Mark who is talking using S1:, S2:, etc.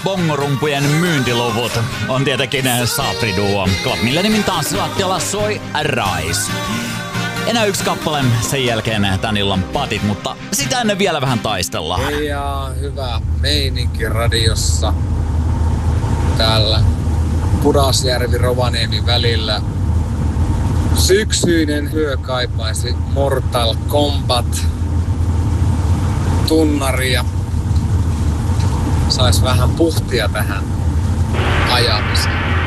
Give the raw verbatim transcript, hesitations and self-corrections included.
S1: bongorumpujen myyntiluvut on tietenkin Sapri-duo. Club Milleniumin tanssilattialla soi Rise. Enää yksi kappale, sen jälkeen tän illan patit, mutta sitä ennen vielä vähän taistellaan.
S2: Hei ja hyvä meininki radiossa täällä Pudasjärvi-Rovaniemi välillä. Syksyinen hyö kaipaisi Mortal Kombat tunnaria. Sais vähän puhtia tähän ajamiseen.